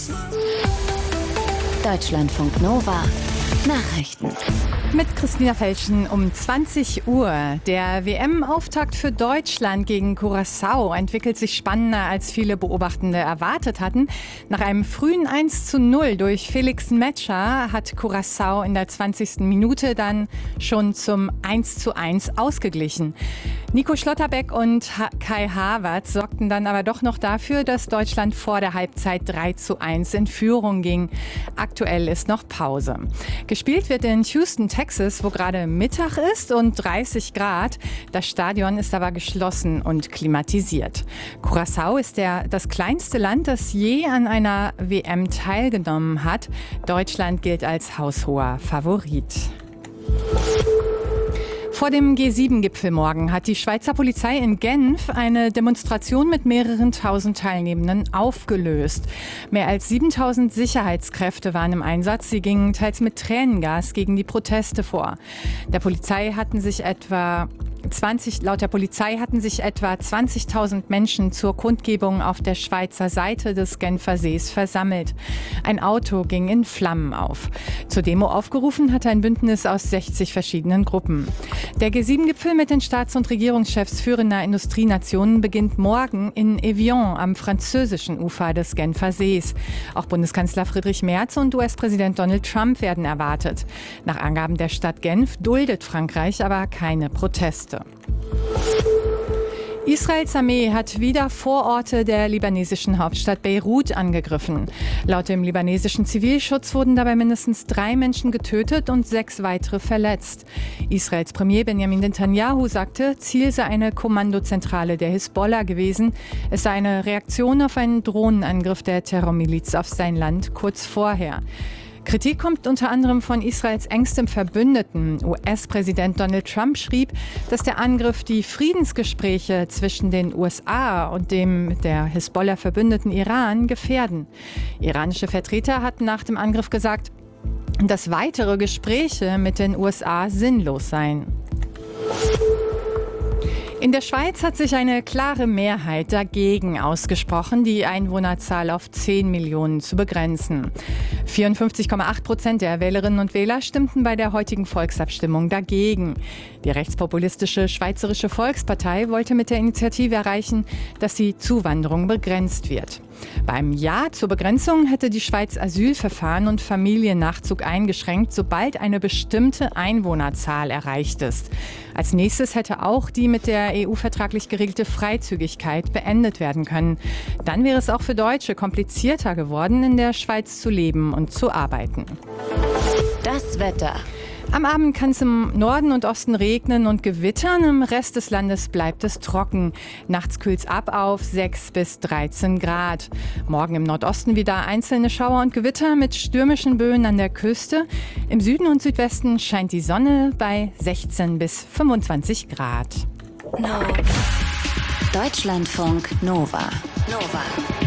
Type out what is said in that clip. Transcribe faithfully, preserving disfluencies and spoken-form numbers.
Deutschlandfunk Nova Nachrichten. Mit Christina Felschen um zwanzig Uhr. Der W M-Auftakt für Deutschland gegen Curaçao entwickelt sich spannender, als viele Beobachtende erwartet hatten. Nach einem frühen eins zu null durch Felix Metscher hat Curaçao in der zwanzigsten Minute dann schon zum eins zu eins ausgeglichen. Nico Schlotterbeck und Kai Havertz sorgten dann aber doch noch dafür, dass Deutschland vor der Halbzeit drei zu eins in Führung ging. Aktuell ist noch Pause. Gespielt wird in Houston, Texas, wo gerade Mittag ist und dreißig Grad. Das Stadion ist aber geschlossen und klimatisiert. Curaçao ist der, das kleinste Land, das je an einer W M teilgenommen hat. Deutschland gilt als haushoher Favorit. Vor dem G sieben Gipfel morgen hat die Schweizer Polizei in Genf eine Demonstration mit mehreren tausend Teilnehmenden aufgelöst. Mehr als siebentausend Sicherheitskräfte waren im Einsatz. Sie gingen teils mit Tränengas gegen die Proteste vor. Der Polizei hatten sich etwa zwanzig, laut der Polizei hatten sich etwa zwanzigtausend Menschen zur Kundgebung auf der Schweizer Seite des Genfer Sees versammelt. Ein Auto ging in Flammen auf. Zur Demo aufgerufen hat ein Bündnis aus sechzig verschiedenen Gruppen. Der G sieben Gipfel mit den Staats- und Regierungschefs führender Industrienationen beginnt morgen in Evian am französischen Ufer des Genfer Sees. Auch Bundeskanzler Friedrich Merz und U S-Präsident Donald Trump werden erwartet. Nach Angaben der Stadt Genf duldet Frankreich aber keine Proteste. Israels Armee hat wieder Vororte der libanesischen Hauptstadt Beirut angegriffen. Laut dem libanesischen Zivilschutz wurden dabei mindestens drei Menschen getötet und sechs weitere verletzt. Israels Premier Benjamin Netanyahu sagte, Ziel sei eine Kommandozentrale der Hisbollah gewesen. Es sei eine Reaktion auf einen Drohnenangriff der Terrormiliz auf sein Land kurz vorher. Kritik kommt unter anderem von Israels engstem Verbündeten. U S-Präsident Donald Trump schrieb, dass der Angriff die Friedensgespräche zwischen den U S A und dem mit der Hisbollah verbündeten Iran gefährden. Iranische Vertreter hatten nach dem Angriff gesagt, dass weitere Gespräche mit den U S A sinnlos seien. In der Schweiz hat sich eine klare Mehrheit dagegen ausgesprochen, die Einwohnerzahl auf zehn Millionen zu begrenzen. vierundfünfzig Komma acht Prozent der Wählerinnen und Wähler stimmten bei der heutigen Volksabstimmung dagegen. Die rechtspopulistische Schweizerische Volkspartei wollte mit der Initiative erreichen, dass die Zuwanderung begrenzt wird. Beim Ja zur Begrenzung hätte die Schweiz Asylverfahren und Familiennachzug eingeschränkt, sobald eine bestimmte Einwohnerzahl erreicht ist. Als nächstes hätte auch die mit der E U vertraglich geregelte Freizügigkeit beendet werden können. Dann wäre es auch für Deutsche komplizierter geworden, in der Schweiz zu leben und zu arbeiten. Das Wetter. Am Abend kann es im Norden und Osten regnen und gewittern. Im Rest des Landes bleibt es trocken. Nachts kühlt es ab auf sechs bis dreizehn Grad. Morgen im Nordosten wieder einzelne Schauer und Gewitter mit stürmischen Böen an der Küste. Im Süden und Südwesten scheint die Sonne bei sechzehn bis fünfundzwanzig Grad. No. Deutschlandfunk Nova. Nova.